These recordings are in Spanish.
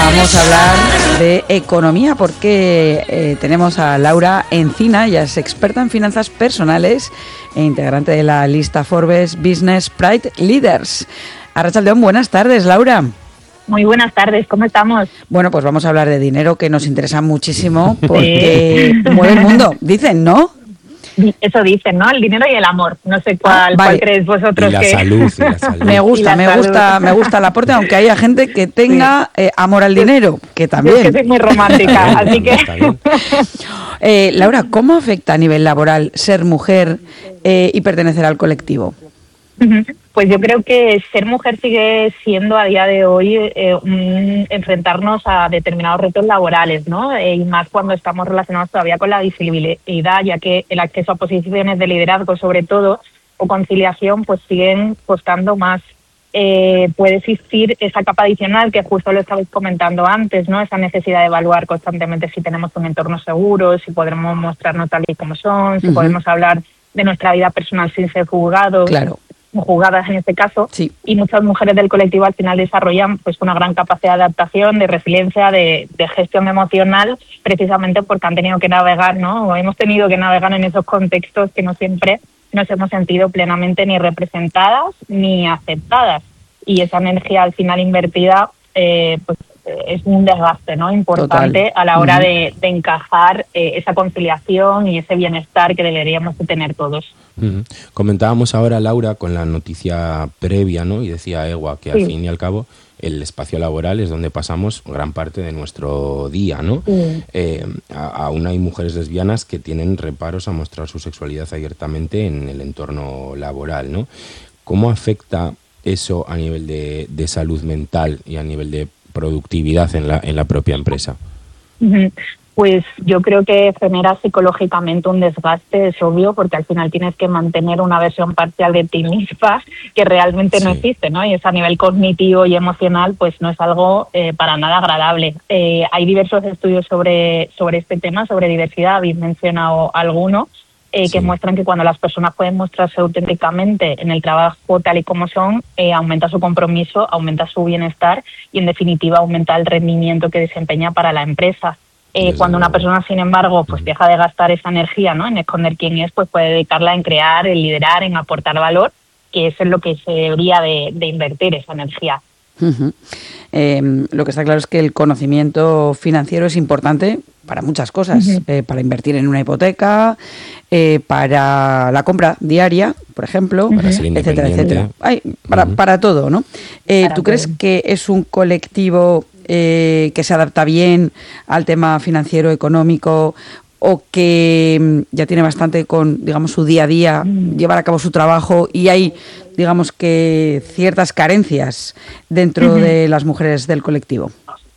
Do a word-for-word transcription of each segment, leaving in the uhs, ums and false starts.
Vamos a hablar de economía porque eh, tenemos a Laura Encina, ella es experta en finanzas personales e integrante de la lista Forbes Business Pride Leaders. Arratsaldeon, buenas tardes, Laura. Muy buenas tardes, ¿cómo estamos? Bueno, pues vamos a hablar de dinero, que nos interesa muchísimo porque sí. mueve el mundo, dicen, ¿no? Eso dicen, ¿no? El dinero y el amor. No sé cuál, ah, vale. cuál crees vosotros. Y la que... salud, y la salud. Me gusta, me salud. gusta, me gusta el aporte, aunque haya gente que tenga sí. eh, amor al dinero, que también. Yo es que soy muy romántica, así que... eh, Laura, ¿cómo afecta a nivel laboral ser mujer eh, y pertenecer al colectivo? Pues yo creo que ser mujer sigue siendo a día de hoy eh, un, enfrentarnos a determinados retos laborales, ¿no? Eh, y más cuando estamos relacionados todavía con la visibilidad, ya que el acceso a posiciones de liderazgo, sobre todo, o conciliación, pues siguen costando más. Eh, puede existir esa capa adicional que justo lo estabais comentando antes, ¿no? Esa necesidad de evaluar constantemente si tenemos un entorno seguro, si podremos mostrarnos tal y como son, si uh-huh. podemos hablar de nuestra vida personal sin ser juzgados. Claro. Jugadas en este caso, sí. y muchas mujeres del colectivo al final desarrollan pues una gran capacidad de adaptación, de resiliencia, de, de gestión emocional, precisamente porque han tenido que navegar, ¿no? O hemos tenido que navegar en esos contextos que no siempre nos hemos sentido plenamente ni representadas ni aceptadas. Y esa energía al final invertida eh, pues es un desgaste, ¿no? Importante. Total. A la hora uh-huh. de, de encajar eh, esa conciliación y ese bienestar que deberíamos de tener todos. Uh-huh. Comentábamos ahora, Laura, con la noticia previa, ¿no? Y decía Ewa que sí. al fin y al cabo el espacio laboral es donde pasamos gran parte de nuestro día, ¿no? Sí. Eh, aún hay mujeres lesbianas que tienen reparos a mostrar su sexualidad abiertamente en el entorno laboral, ¿no? ¿Cómo afecta eso a nivel de, de salud mental y a nivel de productividad en la en la propia empresa? Pues yo creo que genera psicológicamente un desgaste, es obvio, porque al final tienes que mantener una versión parcial de ti misma que realmente sí. no existe, ¿no? Y eso a nivel cognitivo y emocional pues no es algo eh, para nada agradable. Eh, hay diversos estudios sobre, sobre este tema, sobre diversidad, habéis mencionado alguno, Eh, que sí. muestran que cuando las personas pueden mostrarse auténticamente en el trabajo tal y como son, eh, aumenta su compromiso, aumenta su bienestar y, en definitiva, aumenta el rendimiento que desempeña para la empresa. Eh, cuando una persona, sin embargo, pues deja de gastar esa energía, ¿no? en esconder quién es, pues puede dedicarla en crear, en liderar, en aportar valor, que eso es lo que se debería de, de invertir, esa energía. Uh-huh. Eh, lo que está claro es que el conocimiento financiero es importante para muchas cosas, uh-huh. eh, para invertir en una hipoteca, eh, para la compra diaria, por ejemplo, para ser etcétera, etcétera. Ay, para, uh-huh. para todo, ¿no? Eh, para ¿Tú todo. crees que es un colectivo eh, que se adapta bien al tema financiero, económico, o que ya tiene bastante con, digamos, su día a día, mm. llevar a cabo su trabajo, y hay, digamos, que ciertas carencias dentro uh-huh. de las mujeres del colectivo?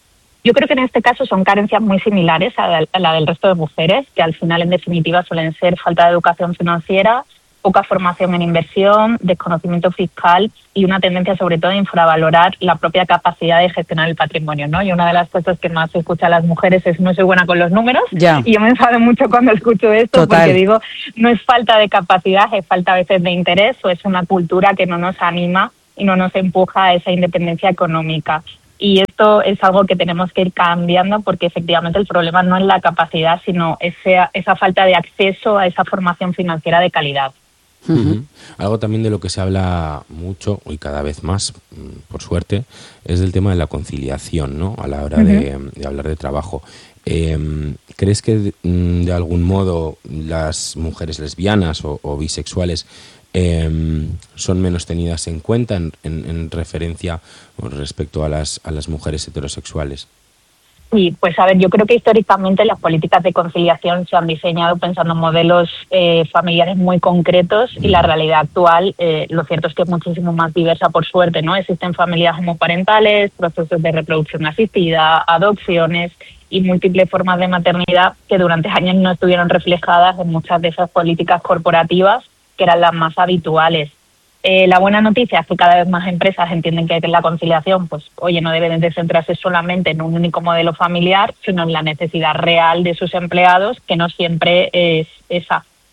Yo creo que en este caso son carencias muy similares a la, a la del resto de mujeres, que al final, en definitiva, suelen ser falta de educación financiera, poca formación en inversión, desconocimiento fiscal y una tendencia sobre todo a infravalorar la propia capacidad de gestionar el patrimonio, ¿no? Y una de las cosas que más se escucha a las mujeres es: no soy buena con los números. Ya. Y yo me enfado mucho cuando escucho esto. Total. Porque digo, no es falta de capacidad, es falta a veces de interés, o es una cultura que no nos anima y no nos empuja a esa independencia económica. Y esto es algo que tenemos que ir cambiando, porque efectivamente el problema no es la capacidad, sino esa, esa falta de acceso a esa formación financiera de calidad. Uh-huh. Algo también de lo que se habla mucho y cada vez más, por suerte, es del tema de la conciliación, ¿no? A la hora uh-huh. de, de hablar de trabajo. Eh, ¿Crees que de, de algún modo las mujeres lesbianas o, o bisexuales eh, son menos tenidas en cuenta en, en, en referencia o respecto a las, a las mujeres heterosexuales? Sí, pues a ver, yo creo que históricamente las políticas de conciliación se han diseñado pensando en modelos eh, familiares muy concretos, y la realidad actual, eh, lo cierto es que es muchísimo más diversa, por suerte, ¿no? Existen familias homoparentales, procesos de reproducción asistida, adopciones y múltiples formas de maternidad que durante años no estuvieron reflejadas en muchas de esas políticas corporativas que eran las más habituales. Eh, la buena noticia es que cada vez más empresas entienden que la conciliación, pues, oye, no debe de centrarse solamente en un único modelo familiar, sino en la necesidad real de sus empleados, que no siempre es esa.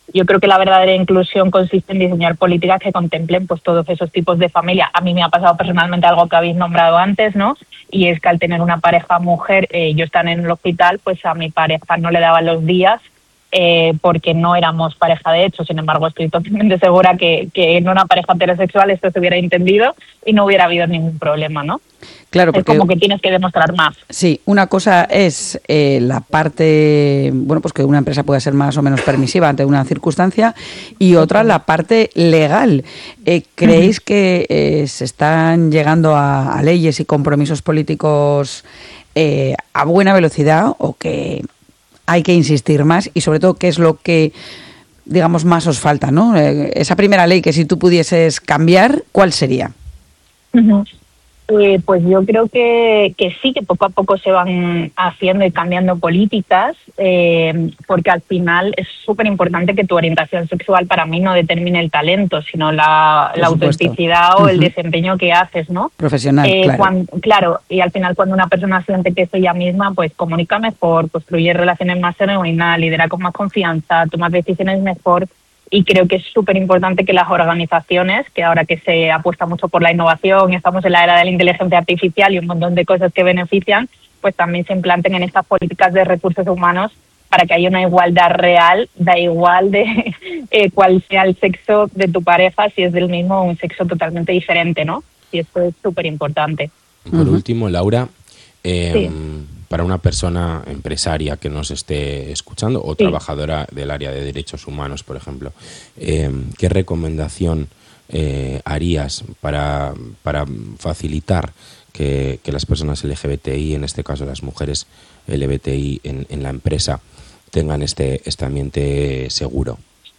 Yo creo que la verdadera inclusión consiste en diseñar políticas que contemplen pues todos esos tipos de familia. A mí me ha pasado personalmente algo que habéis nombrado antes, ¿no? Y es que al tener una pareja mujer, eh, yo estaba en el hospital, pues a mi pareja no le daban los días eh, porque no éramos pareja de hecho. Sin embargo, estoy totalmente segura que, que en una pareja heterosexual esto se hubiera entendido y no hubiera habido ningún problema, ¿no? Claro, porque, es como que tienes que demostrar más. Sí, una cosa es eh, la parte, bueno, pues que una empresa pueda ser más o menos permisiva ante una circunstancia, y otra la parte legal. Eh, ¿Creéis uh-huh. que eh, se están llegando a, a leyes y compromisos políticos eh, a buena velocidad, o que hay que insistir más? Y sobre todo, ¿qué es lo que, digamos, más os falta, ¿no? Eh, esa primera ley que si tú pudieses cambiar, ¿cuál sería? Uh-huh. Eh, pues yo creo que, que sí, que poco a poco se van haciendo y cambiando políticas, eh, porque al final es súper importante que tu orientación sexual para mí no determine el talento, sino la, la autenticidad o uh-huh. el desempeño que haces, ¿no? Profesional, eh, claro. Cuando, claro, y al final cuando una persona siente que es ella misma, pues comunica mejor, construye relaciones más genuinas, lidera con más confianza, toma decisiones mejor. Y creo que es súper importante que las organizaciones, que ahora que se apuesta mucho por la innovación, estamos en la era de la inteligencia artificial y un montón de cosas que benefician, pues también se implanten en estas políticas de recursos humanos para que haya una igualdad real, da igual de eh, cuál sea el sexo de tu pareja, si es del mismo o un sexo totalmente diferente, ¿no? Y esto es súper importante. Por uh-huh. último, Laura, eh, sí. para una persona empresaria que nos esté escuchando o sí. trabajadora del área de derechos humanos, por ejemplo, eh, ¿qué recomendación eh, harías para, para facilitar que, que las personas L G B T I, en este caso las mujeres L G B T I en, en la empresa, tengan este, este ambiente seguro?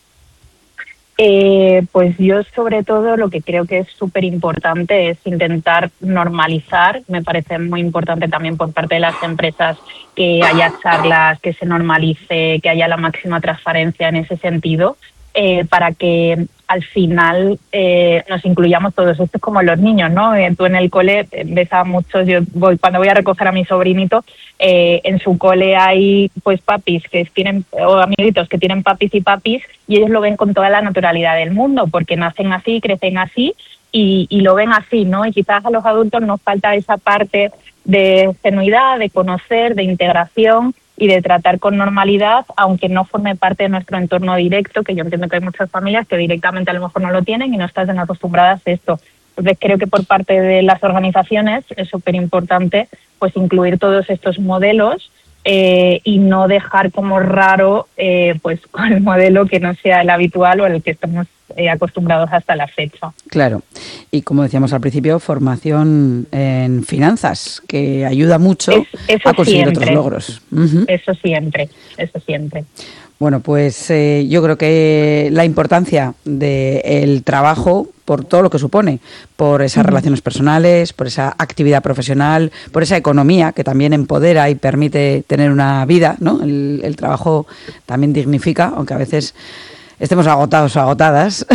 Eh, pues yo sobre todo lo que creo que es súper importante es intentar normalizar. Me parece muy importante también por parte de las empresas que haya charlas, que se normalice, que haya la máxima transparencia en ese sentido, eh, para que al final eh, nos incluyamos todos. Esto es como los niños, ¿no? Eh, tú en el cole ves a muchos, yo voy cuando voy a recoger a mi sobrinito, eh, en su cole hay pues papis que tienen, o amiguitos que tienen papis y papis, y ellos lo ven con toda la naturalidad del mundo, porque nacen así, crecen así, y, y lo ven así, ¿no? Y quizás a los adultos nos falta esa parte de genuidad, de conocer, de integración y de tratar con normalidad, aunque no forme parte de nuestro entorno directo, que yo entiendo que hay muchas familias que directamente a lo mejor no lo tienen y no están acostumbradas a esto. Entonces creo que por parte de las organizaciones es súper importante pues incluir todos estos modelos eh, y no dejar como raro eh, pues con el modelo que no sea el habitual o el que estamos eh, acostumbrados hasta la fecha. Claro, y como decíamos al principio, formación en finanzas, que ayuda mucho es, a conseguir siempre. Otros logros. Uh-huh. Eso siempre, eso siempre. Bueno, pues eh, yo creo que la importancia del trabajo, por todo lo que supone, por esas uh-huh. relaciones personales, por esa actividad profesional, por esa economía que también empodera y permite tener una vida, ¿no? El, el trabajo también dignifica, aunque a veces estemos agotados o agotadas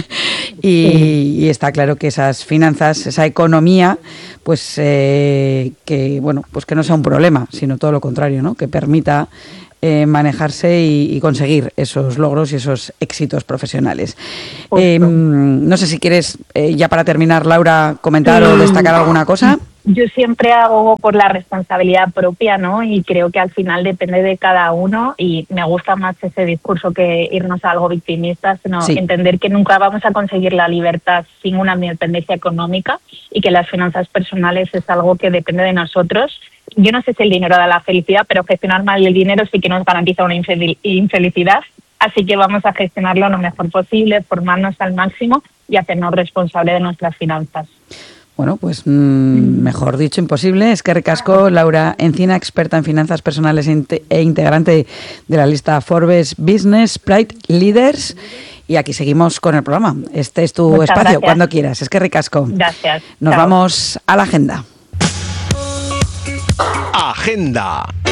y, sí. y está claro que esas finanzas, esa economía, pues eh, que bueno, pues que no sea un problema, sino todo lo contrario, ¿no? Que permita Eh, manejarse y, y conseguir esos logros y esos éxitos profesionales. Eh, no sé si quieres, eh, ya para terminar, Laura, comentar o destacar alguna cosa. Yo siempre hago por la responsabilidad propia, ¿no? Y creo que al final depende de cada uno, y me gusta más ese discurso que irnos a algo victimista, sino sí. entender que nunca vamos a conseguir la libertad sin una independencia económica, y que las finanzas personales es algo que depende de nosotros. Yo no sé si el dinero da la felicidad, pero gestionar mal el dinero sí que nos garantiza una infelicidad. Así que vamos a gestionarlo lo mejor posible, formarnos al máximo y hacernos responsables de nuestras finanzas. Bueno, pues mmm, mejor dicho, imposible. Es que recasco Laura Encina, experta en finanzas personales e integrante de la lista Forbes Business Pride Leaders. Y aquí seguimos con el programa. Este es tu Muchas espacio, gracias. Cuando quieras. Es que recasco. Gracias. Nos Chao. Vamos a la agenda. Agenda.